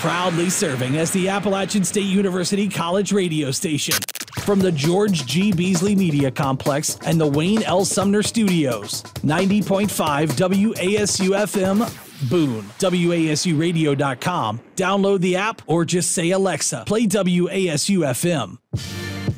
Proudly serving as the Appalachian State University College radio station. From the George G. Beasley Media Complex and the Wayne L. Sumner Studios, 90.5 WASU-FM, Boone, WASUradio.com. Download the app or just say, Alexa, play WASU-FM.